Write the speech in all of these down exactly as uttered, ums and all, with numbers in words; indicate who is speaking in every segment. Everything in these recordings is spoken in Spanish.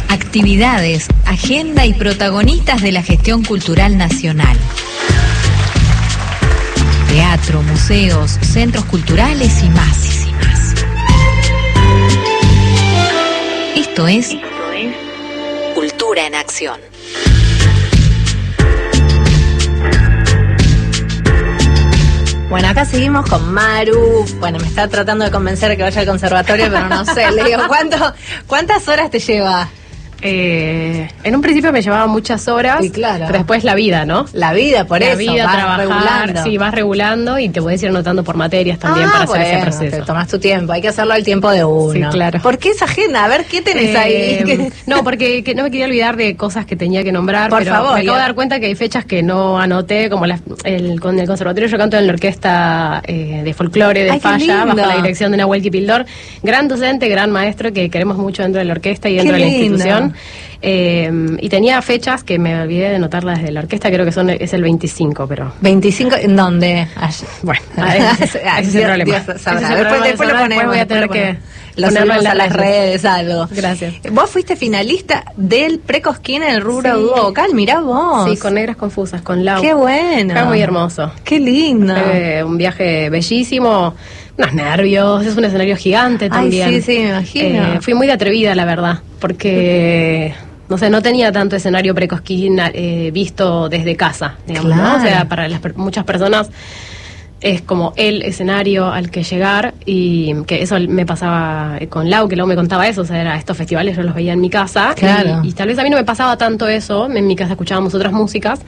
Speaker 1: actividades, agenda y protagonistas de la gestión cultural nacional. Teatro, museos, centros culturales y más, y más. Esto es, Esto es Cultura en Acción.
Speaker 2: Bueno, acá seguimos con Maru. Bueno, me está tratando de convencer de que vaya al conservatorio, pero no sé. Le digo, ¿cuánto, ¿cuántas horas te lleva?
Speaker 3: Eh, en un principio me llevaba muchas horas,
Speaker 2: sí, claro.
Speaker 3: Pero después la vida, ¿no?
Speaker 2: La vida, por
Speaker 3: la
Speaker 2: eso,
Speaker 3: vida,
Speaker 2: vas
Speaker 3: trabajar,
Speaker 2: regulando.
Speaker 3: Sí, vas regulando y te puedes ir anotando por materias también
Speaker 2: ah,
Speaker 3: para
Speaker 2: bueno,
Speaker 3: hacer ese proceso.
Speaker 2: Te tomás tu tiempo, hay que hacerlo al tiempo de uno.
Speaker 3: Sí, claro.
Speaker 2: ¿Por qué esa agenda? A ver, ¿qué tenés
Speaker 3: eh,
Speaker 2: ahí?
Speaker 3: No, porque que no me quería olvidar de cosas que tenía que nombrar,
Speaker 2: por
Speaker 3: pero
Speaker 2: favor,
Speaker 3: me acabo
Speaker 2: ya.
Speaker 3: de dar cuenta que hay fechas que no anoté, como la, el, con el conservatorio yo canto en la orquesta eh, de folclore de
Speaker 2: Ay,
Speaker 3: Falla, bajo la dirección de Nahuel Kipildor, gran docente, gran maestro que queremos mucho dentro de la orquesta y dentro
Speaker 2: qué
Speaker 3: de la
Speaker 2: lindo.
Speaker 3: institución. Eh, y tenía fechas que me olvidé de anotarlas desde la orquesta, creo que son es el veinticinco, pero...
Speaker 2: ¿veinticinco? ¿En dónde? Allá.
Speaker 3: Bueno, ese, ese es el problema.
Speaker 2: Dios sabrá.
Speaker 3: Ese es el
Speaker 2: después,
Speaker 3: problema de
Speaker 2: después lo
Speaker 3: saber,
Speaker 2: ponemos.
Speaker 3: después voy a tener
Speaker 2: lo
Speaker 3: que
Speaker 2: Lo
Speaker 3: ponerlo
Speaker 2: subimos
Speaker 3: en
Speaker 2: a las
Speaker 3: redes.
Speaker 2: redes, algo.
Speaker 3: Gracias.
Speaker 2: Vos fuiste finalista del Precosquín en el rubro
Speaker 3: Sí.
Speaker 2: dúo vocal, mirá vos.
Speaker 3: Sí, con Negras Confusas, con Lau.
Speaker 2: Qué bueno.
Speaker 3: Fue muy hermoso.
Speaker 2: Qué lindo.
Speaker 3: Fue un viaje bellísimo, unos nervios, es un escenario gigante también.
Speaker 2: Ay, sí, sí, me imagino.
Speaker 3: Eh, fui muy atrevida, la verdad, porque... No sé, no tenía tanto escenario Precosquín eh, visto desde casa, digamos,
Speaker 2: claro.
Speaker 3: ¿no? O sea, para las, muchas personas es como el escenario al que llegar, y que eso me pasaba con Lau, que Lau me contaba eso, o sea, era estos festivales yo los veía en mi casa,
Speaker 2: claro.
Speaker 3: y, y tal vez a mí no me pasaba tanto eso, en mi casa escuchábamos otras músicas,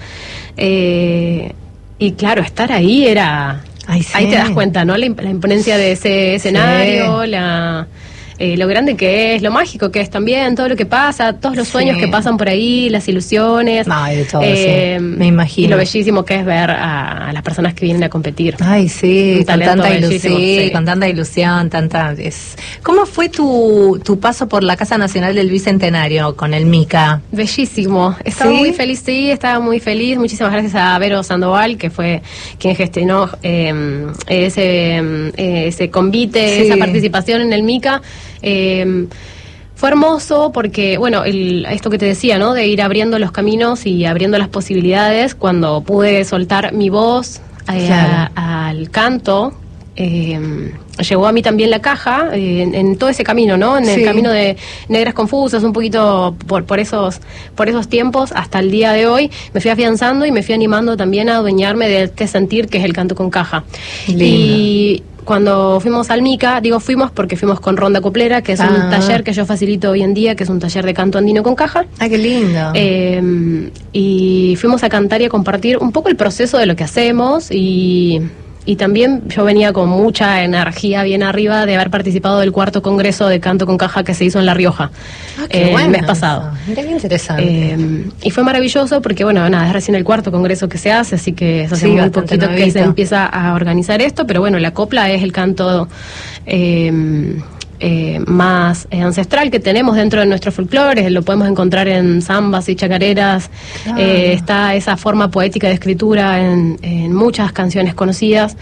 Speaker 3: eh, y claro, estar ahí era...
Speaker 2: Ay, sí.
Speaker 3: Ahí te das cuenta, ¿no? La, imp- la imponencia de ese escenario, sí. la... Eh, lo grande que es, lo mágico que es también, todo lo que pasa, todos los sueños
Speaker 2: sí.
Speaker 3: que pasan por ahí, las ilusiones.
Speaker 2: Ay, de todo,
Speaker 3: eh,
Speaker 2: sí. Me imagino.
Speaker 3: Y lo bellísimo que es ver a, a las personas que vienen a competir.
Speaker 2: Ay, sí, con tanta ilusión,
Speaker 3: sí.
Speaker 2: con tanta ilusión, tanta... Es... ¿Cómo fue tu, tu paso por la Casa Nacional del Bicentenario con el Mica?
Speaker 3: Bellísimo. Estaba
Speaker 2: ¿Sí?
Speaker 3: muy feliz, sí, estaba muy feliz. Muchísimas gracias a Vero Sandoval, que fue quien gestionó eh, ese, eh, ese convite, sí. esa participación en el Mica. Eh, fue hermoso porque, bueno, el, esto que te decía, ¿no? De ir abriendo los caminos y abriendo las posibilidades, cuando pude soltar mi voz eh, claro. a, al canto, eh, llegó a mí también la caja, eh, en, en todo ese camino, ¿no? En sí. el camino de Negras Confusas, un poquito por, por esos por esos tiempos hasta el día de hoy, me fui afianzando y me fui animando también a adueñarme de este sentir que es el canto con caja.
Speaker 2: Lindo.
Speaker 3: Y cuando fuimos al Mica, digo fuimos porque fuimos con Ronda Coplera, que es ah. un taller que yo facilito hoy en día, que es un taller de canto andino con caja.
Speaker 2: ¡Ah, qué lindo!
Speaker 3: Eh, y fuimos a cantar y a compartir un poco el proceso de lo que hacemos, y... Y también yo venía con mucha energía bien arriba de haber participado del cuarto congreso de canto con caja que se hizo en La Rioja
Speaker 2: ah, qué
Speaker 3: eh,
Speaker 2: bueno
Speaker 3: el mes pasado.
Speaker 2: Mira qué interesante.
Speaker 3: Eh, y fue maravilloso porque, bueno, nada, es recién el cuarto congreso que se hace, así que eso hace
Speaker 2: sí,
Speaker 3: muy poquito
Speaker 2: nuevito.
Speaker 3: que se empieza a organizar esto, pero bueno, la copla es el canto... Eh, Eh, más eh, ancestral que tenemos dentro de nuestro folclore, lo podemos encontrar en zambas y chacareras, claro. eh, está esa forma poética de escritura en, en muchas canciones conocidas,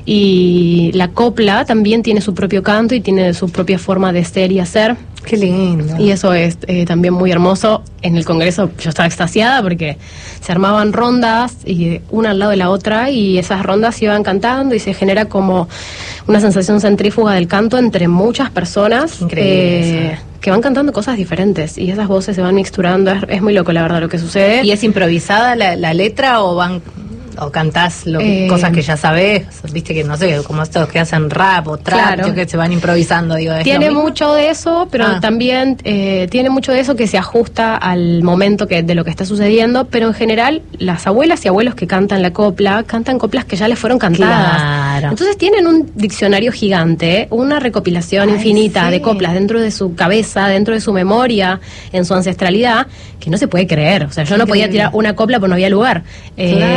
Speaker 3: y la copla también tiene su propio canto y tiene su propia forma de ser y hacer.
Speaker 2: Qué lindo.
Speaker 3: Y eso es eh, también muy hermoso. En el congreso yo estaba extasiada porque se armaban rondas y una al lado de la otra, y esas rondas se iban cantando y se genera como una sensación centrífuga del canto entre muchas personas eh, que van cantando cosas diferentes, y esas voces se van mixturando. Es, es muy loco, la verdad, lo que sucede.
Speaker 2: ¿Y es improvisada la, la letra o van... o cantás lo, eh, cosas que ya sabés, viste que no sé, como estos que hacen rap o trap,
Speaker 3: claro.
Speaker 2: que se van improvisando, digo.
Speaker 3: Tiene mucho de eso, pero
Speaker 2: ah.
Speaker 3: también eh, tiene mucho de eso que se ajusta al momento que de lo que está sucediendo, pero en general las abuelas y abuelos que cantan la copla, cantan coplas que ya les fueron cantadas.
Speaker 2: Claro.
Speaker 3: Entonces tienen un diccionario gigante, una recopilación
Speaker 2: Ay,
Speaker 3: infinita
Speaker 2: sí.
Speaker 3: de coplas dentro de su cabeza, dentro de su memoria, en su ancestralidad, que no se puede creer. O sea, yo no podía tirar una copla porque no había lugar.
Speaker 2: Claro.
Speaker 3: Eh,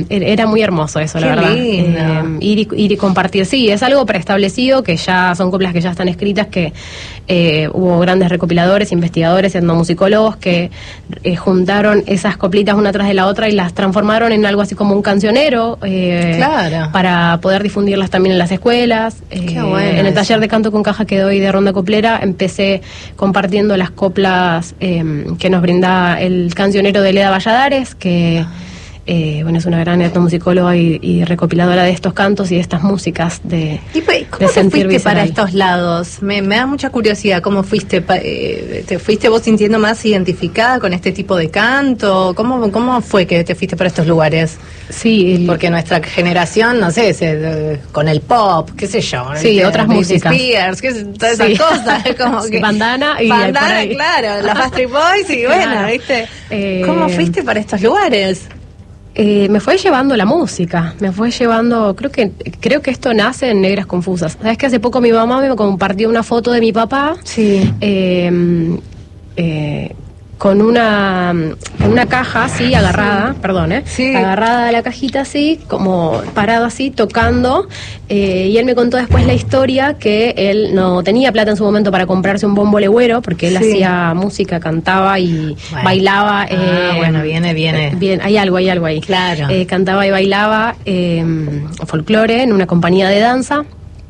Speaker 3: eh, era muy hermoso eso,
Speaker 2: Qué
Speaker 3: la verdad.
Speaker 2: lindo.
Speaker 3: Eh, ir, y, ir y compartir. Sí, es algo preestablecido, que ya son coplas que ya están escritas, que eh, hubo grandes recopiladores, investigadores, etnomusicólogos que eh, juntaron esas coplitas una tras de la otra y las transformaron en algo así como un cancionero, eh,
Speaker 2: Claro.
Speaker 3: para poder difundirlas también en las escuelas.
Speaker 2: Qué
Speaker 3: Eh,
Speaker 2: bueno
Speaker 3: en el
Speaker 2: eso.
Speaker 3: taller de canto con caja que doy de Ronda Coplera empecé compartiendo las coplas eh, que nos brinda el cancionero de Leda Valladares, que eh, bueno, es una gran etnomusicóloga y, y recopiladora de estos cantos y de estas músicas de,
Speaker 2: ¿Y pues, cómo
Speaker 3: de
Speaker 2: te
Speaker 3: sentir
Speaker 2: fuiste para
Speaker 3: visceral.
Speaker 2: estos lados? Me, me da mucha curiosidad, ¿cómo fuiste? Pa- eh, ¿Te fuiste vos sintiendo más identificada con este tipo de canto? ¿Cómo, cómo fue que te fuiste para estos lugares?
Speaker 3: Sí, el-
Speaker 2: Porque nuestra generación, no sé, se, eh, con el pop, qué sé yo.
Speaker 3: Sí,
Speaker 2: ¿viste?
Speaker 3: otras
Speaker 2: Britney
Speaker 3: músicas.
Speaker 2: Spears, qué sé, todas esas
Speaker 3: Sí.
Speaker 2: cosas. Como
Speaker 3: Sí,
Speaker 2: que,
Speaker 3: bandana y por
Speaker 2: bandana,
Speaker 3: ahí.
Speaker 2: claro, los Backstreet Boys y bueno,
Speaker 3: Claro.
Speaker 2: ¿viste?
Speaker 3: Eh,
Speaker 2: ¿Cómo fuiste para estos lugares?
Speaker 3: Eh, me fue llevando la música, me fue llevando, creo que creo que esto nace en Negras Confusas. Sabes que hace poco mi mamá me compartió una foto de mi papá,
Speaker 2: Sí.
Speaker 3: eh, eh, con una con una caja así agarrada, perdón, eh,
Speaker 2: Sí.
Speaker 3: agarrada a la cajita así, como parado así, tocando, eh, y él me contó después la historia que él no tenía plata en su momento para comprarse un bombo legüero, porque él
Speaker 2: Sí.
Speaker 3: hacía música, cantaba y
Speaker 2: Bueno.
Speaker 3: bailaba.
Speaker 2: Ah, bueno, viene, viene.
Speaker 3: Bien, hay algo, hay algo ahí.
Speaker 2: Claro.
Speaker 3: Eh, cantaba y bailaba eh, folclore en una compañía de danza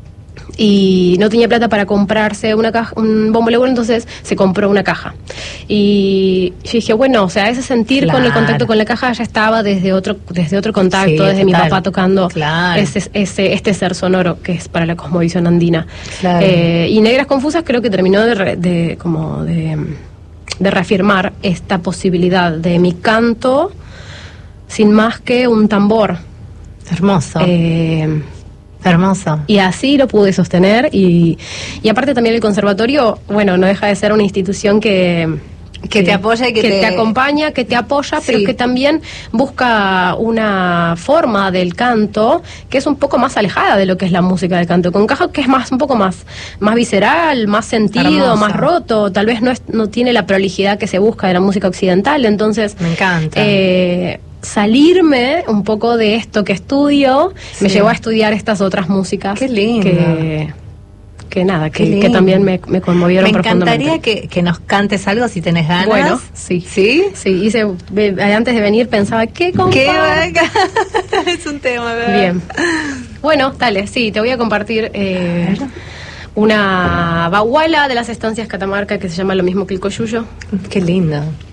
Speaker 3: y no tenía plata para comprarse una caja, un bombo legüero, entonces se compró una caja. Y yo dije, bueno, o sea, ese sentir con el
Speaker 2: Claro.
Speaker 3: contacto con la caja ya estaba desde otro desde otro contacto,
Speaker 2: Sí,
Speaker 3: desde mi
Speaker 2: total.
Speaker 3: papá tocando
Speaker 2: Claro.
Speaker 3: ese, ese, este ser sonoro que es para la cosmovisión andina.
Speaker 2: Claro.
Speaker 3: Eh, y Negras Confusas creo que terminó de, re- de como de, de reafirmar esta posibilidad de mi canto sin más que un tambor.
Speaker 2: Hermoso.
Speaker 3: Eh,
Speaker 2: Hermoso.
Speaker 3: y así lo pude sostener y, y aparte también el conservatorio, bueno, no deja de ser una institución que...
Speaker 2: Que te apoya y que te-
Speaker 3: te acompaña, que te apoya,
Speaker 2: Sí.
Speaker 3: pero que también busca una forma del canto que es un poco más alejada de lo que es la música del canto con caja, que es más un poco más más visceral, más sentido,
Speaker 2: Hermoso.
Speaker 3: más roto, tal vez no es, no tiene la prolijidad que se busca de la música occidental, entonces
Speaker 2: Me encanta.
Speaker 3: eh, salirme un poco de esto que estudio me
Speaker 2: Sí.
Speaker 3: llevó a estudiar estas otras músicas.
Speaker 2: Qué lindo.
Speaker 3: Que, que nada,
Speaker 2: Qué
Speaker 3: que, que
Speaker 2: lindo.
Speaker 3: también me, me conmovieron
Speaker 2: Me
Speaker 3: profundamente.
Speaker 2: encantaría que, que nos cantes algo si tenés ganas.
Speaker 3: Bueno, sí.
Speaker 2: ¿Sí?
Speaker 3: Sí, hice, ve- antes de venir pensaba, ¿qué compa?
Speaker 2: Qué bacán. Es un tema, ¿verdad?
Speaker 3: Bien. Bueno, dale, sí, te voy a compartir eh, una baguala de las estancias Catamarca que se llama lo mismo que el coyuyo.
Speaker 2: Qué lindo.